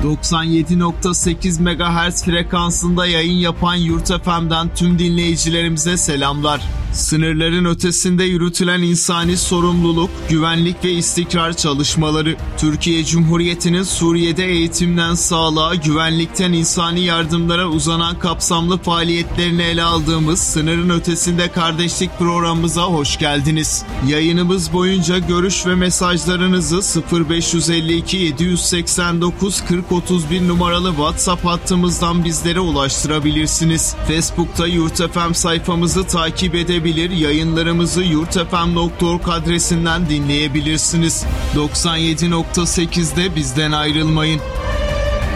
97.8 MHz frekansında yayın yapan Yurt FM'den tüm dinleyicilerimize selamlar. Sınırların ötesinde yürütülen insani sorumluluk, güvenlik ve istikrar çalışmaları, Türkiye Cumhuriyeti'nin Suriye'de eğitimden sağlığa, güvenlikten insani yardımlara uzanan kapsamlı faaliyetlerini ele aldığımız Sınırın Ötesinde Kardeşlik programımıza hoş geldiniz. Yayınımız boyunca görüş ve mesajlarınızı 0552 789 40 31 numaralı WhatsApp hattımızdan bizlere ulaştırabilirsiniz. Facebook'ta Yurt FM sayfamızı takip edebilirsiniz. Yayınlarımızı yurtfm.org adresinden dinleyebilirsiniz. 97.8'de bizden ayrılmayın.